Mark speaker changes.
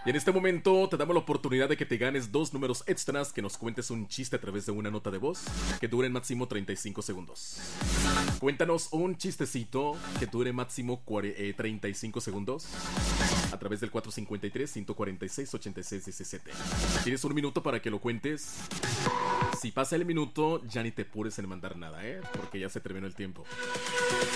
Speaker 1: Y en este momento te damos la oportunidad de que te ganes 2 números extras, que nos cuentes un chiste a través de una nota de voz que dure máximo 35 segundos. Cuéntanos un chistecito que dure máximo 35 segundos a través del 453-146-8617. Tienes 1 minuto para que lo cuentes. Si pasa el minuto, ya ni te apures en mandar nada, porque ya se terminó el tiempo.